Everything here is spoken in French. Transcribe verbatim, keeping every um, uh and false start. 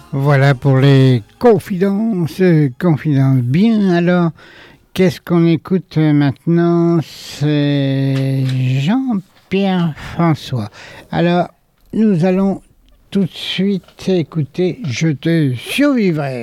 Voilà pour les confidences, confidences. Bien, alors, qu'est-ce qu'on écoute maintenant? C'est Jean-Pierre François. Alors, nous allons tout de suite écouter « Je te survivrai ».